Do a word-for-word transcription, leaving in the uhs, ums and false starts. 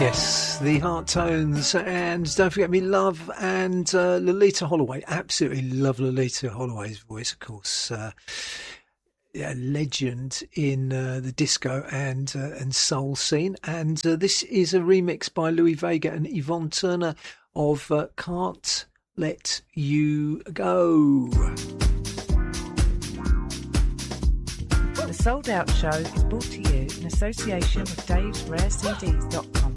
Yes, the Heart Tones, and don't forget me, Love, and uh, Lolita Holloway. Absolutely love Lolita Holloway's voice, of course. Uh, yeah, legend in uh, the disco and uh, and soul scene. And uh, this is a remix by Louis Vega and Yvonne Turner of uh, Can't Let You Go. The Sold Out Show is brought to you in association with Dave's Rare C Ds dot com.